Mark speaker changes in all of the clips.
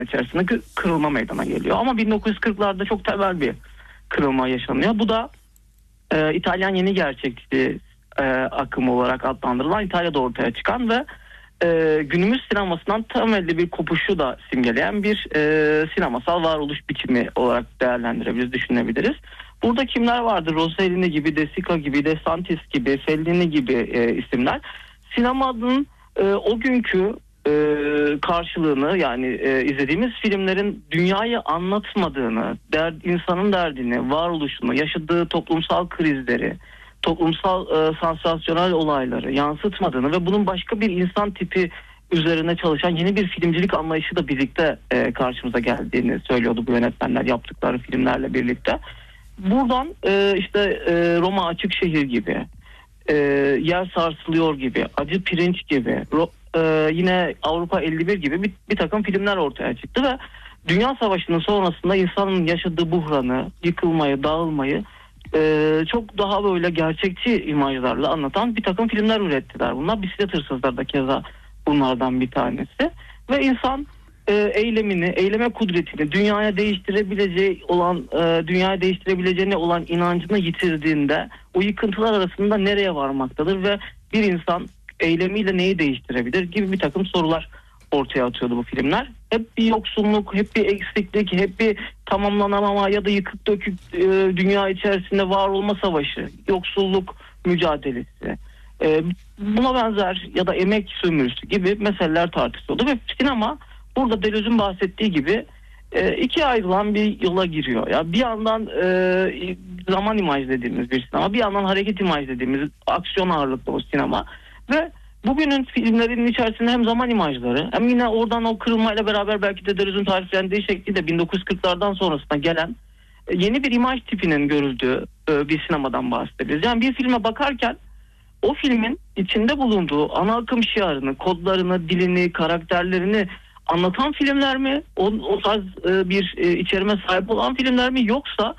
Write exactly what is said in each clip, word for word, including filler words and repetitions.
Speaker 1: içerisinde kırılma meydana geliyor. Ama bin dokuz yüz kırklarda çok temel bir kırılma yaşanıyor. Bu da e, İtalyan yeni gerçekçi e, akımı olarak adlandırılan, İtalya'da ortaya çıkan ve e, günümüz sinemasından temelli bir kopuşu da simgeleyen bir e, sinemasal varoluş biçimi olarak değerlendirebiliriz, düşünebiliriz. Burada kimler vardı? Rossellini gibi, De Sica gibi, De Santis gibi, Fellini gibi e, isimler. Sinemanın e, o günkü e, karşılığını, yani e, izlediğimiz filmlerin dünyayı anlatmadığını, der, insanın derdini, varoluşunu, yaşadığı toplumsal krizleri, toplumsal e, sansasyonel olayları yansıtmadığını ve bunun başka bir insan tipi üzerine çalışan yeni bir filmcilik anlayışı da birlikte e, karşımıza geldiğini söylüyordu bu yönetmenler yaptıkları filmlerle birlikte. Buradan e, işte e, Roma Açık Şehir gibi, e, Yer Sarsılıyor gibi, Acı Pirinç gibi, ro, e, yine Avrupa elli bir gibi bir, bir takım filmler ortaya çıktı ve Dünya Savaşı'nın sonrasında insanın yaşadığı buhranı, yıkılmayı, dağılmayı e, çok daha böyle gerçekçi imajlarla anlatan bir takım filmler ürettiler. Bunlar Bisiklet Hırsızları da keza bunlardan bir tanesi ve insan E, eylemini, eyleme kudretini, dünyaya değiştirebileceği olan, e, dünyaya değiştirebileceğine olan inancını yitirdiğinde o yıkıntılar arasında nereye varmaktadır ve bir insan eylemiyle neyi değiştirebilir gibi bir takım sorular ortaya atıyordu bu filmler. Hep bir yoksulluk, hep bir eksiklik, hep bir tamamlanamama ya da yıkık dökük e, dünya içerisinde var olma savaşı, yoksulluk mücadelesi, e, buna benzer ya da emek sömürüsü gibi meseleler tartışılıyordu ve sinema burada Deleuze'ün bahsettiği gibi e, ikiye ayrılan bir yola giriyor. Ya bir yandan e, zaman imaj dediğimiz bir sinema, bir yandan hareket imaj dediğimiz aksiyon ağırlıklı o sinema ve bugünün filmlerinin içerisinde hem zaman imajları hem yine oradan o kırılmayla beraber belki de Deleuze'ün tariflendiği şekilde bin dokuz yüz kırklardan sonrasına gelen e, yeni bir imaj tipinin görüldüğü e, bir sinemadan bahsedebiliriz. Yani bir filme bakarken o filmin içinde bulunduğu ana akım şiarını, kodlarını, dilini, karakterlerini anlatan filmler mi? O, o tarz e, bir e, içerime sahip olan filmler mi? Yoksa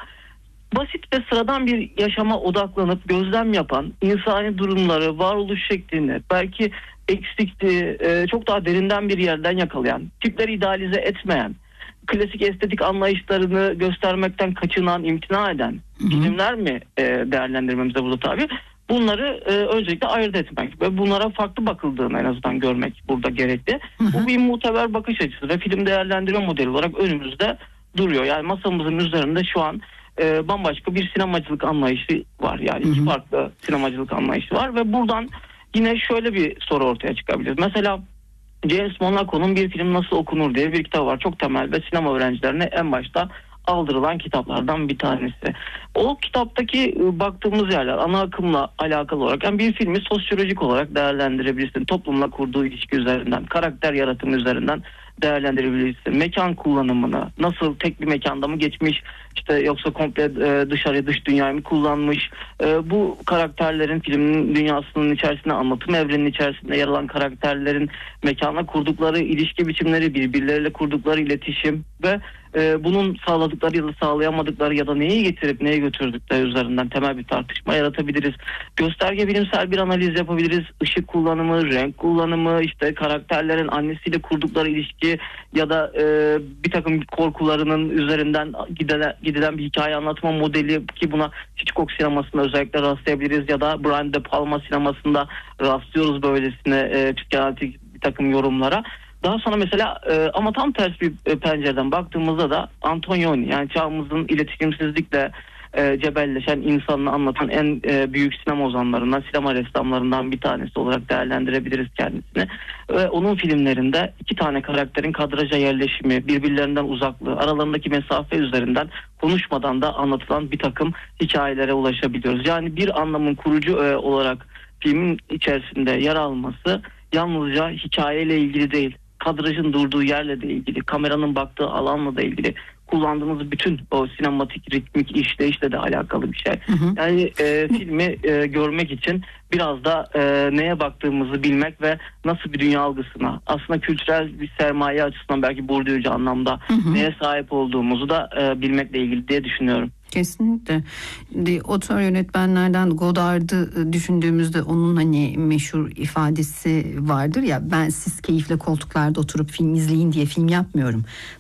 Speaker 1: basit ve sıradan bir yaşama odaklanıp gözlem yapan, insani durumları, varoluş şeklini, belki eksikliği e, çok daha derinden bir yerden yakalayan, tipleri idealize etmeyen, klasik estetik anlayışlarını göstermekten kaçınan, imtina eden Hı-hı. filmler mi e, değerlendirmemize burada tabii? Bunları e, öncelikle ayırt etmek ve bunlara farklı bakıldığını en azından görmek burada gerekli. Hı hı. Bu bir muteber bakış açısı ve film değerlendirme modeli olarak önümüzde duruyor. Yani masamızın üzerinde şu an e, bambaşka bir sinemacılık anlayışı var. Yani hı hı. iki farklı sinemacılık anlayışı var ve buradan yine şöyle bir soru ortaya çıkabilir. Mesela James Monaco'nun Bir Film Nasıl Okunur diye bir kitabı var. Çok temel ve sinema öğrencilerine en başta aldırılan kitaplardan bir tanesi. O kitaptaki baktığımız yerler ana akımla alakalı olarak yani bir filmi sosyolojik olarak değerlendirebilirsin. Toplumla kurduğu ilişki üzerinden, karakter yaratımı üzerinden değerlendirebilirsin. Mekan kullanımını, nasıl tek bir mekanda mı geçmiş, işte yoksa komple e, dışarıya dış dünyayı mı kullanmış, e, bu karakterlerin filmin dünyasının içerisinde, anlatım evrenin içerisinde yer alan karakterlerin mekana kurdukları ilişki biçimleri, birbirleriyle kurdukları iletişim ve e, bunun sağladıkları ya da sağlayamadıkları ya da neyi getirip neye götürdükleri üzerinden temel bir tartışma yaratabiliriz. Gösterge bilimsel bir analiz yapabiliriz. Işık kullanımı, renk kullanımı, işte karakterlerin annesiyle kurdukları ilişki ya da e, bir takım korkularının üzerinden gidilen, gidilen bir hikaye anlatma modeli ki buna Hitchcock sinemasında özellikle rastlayabiliriz ya da Brian De Palma sinemasında rastlıyoruz böylesine e, psikanalitik bir takım yorumlara. Daha sonra mesela e, ama tam ters bir e, pencereden baktığımızda da Antonioni, yani çağımızın iletişimsizlikle e, cebelleşen insanını anlatan en e, büyük sinema ozanlarından, sinema ressamlarından bir tanesi olarak değerlendirebiliriz kendisini. Ve onun filmlerinde iki tane karakterin kadraja yerleşimi, birbirlerinden uzaklığı, aralarındaki mesafe üzerinden konuşmadan da anlatılan bir takım hikayelere ulaşabiliyoruz. Yani bir anlamın kurucu e, olarak filmin içerisinde yer alması yalnızca hikayeyle ilgili değil, kadrajın durduğu yerle de ilgili, kameranın baktığı alanla da ilgili, kullandığımız bütün o sinematik ritmik işleyişle de alakalı bir şey. Hı hı. Yani e, filmi e, görmek için biraz da e, neye baktığımızı bilmek ve nasıl bir dünya algısına, aslında kültürel bir sermaye açısından belki Bourdieu'cu anlamda hı hı. neye sahip olduğumuzu da e, bilmekle ilgili diye düşünüyorum.
Speaker 2: Kesinlikle. Otör yönetmenlerden Godard'ı düşündüğümüzde onun hani meşhur ifadesi vardır ya, ben siz keyifle koltuklarda oturup film izleyin diye film yapmıyorum.